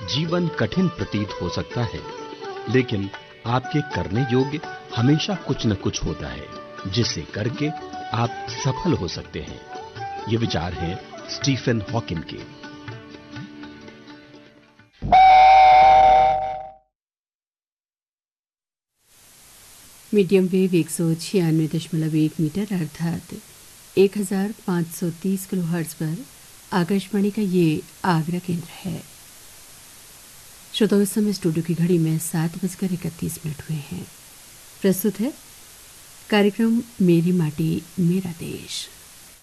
जीवन कठिन प्रतीत हो सकता है, लेकिन आपके करने योग्य हमेशा कुछ न कुछ होता है जिसे करके आप सफल हो सकते हैं। ये विचार हैं स्टीफन हॉकिंग के। मीडियम वेव 196.1 मीटर अर्थात 1530 किलोहर्ट्ज पर आकाशवाणी का ये आगरा केंद्र है। श्रोताओं, इस समय स्टूडियो की घड़ी में 7:31 हुए हैं। प्रस्तुत है कार्यक्रम मेरी माटी मेरा देश।